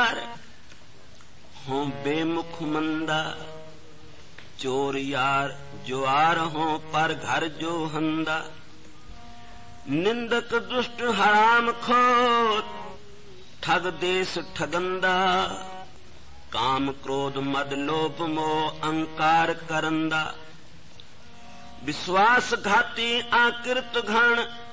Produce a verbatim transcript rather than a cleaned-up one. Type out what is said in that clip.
Car, हों बेमुख मंदा। चोर यार जुआर हों पर घर जो हंदा। निंदक दुष्ट हराम खोर, ठग देश ठगंदा। काम क्रोध मद लोभ मोह अहंकार करंदा। विश्वास घाती आकृत घण,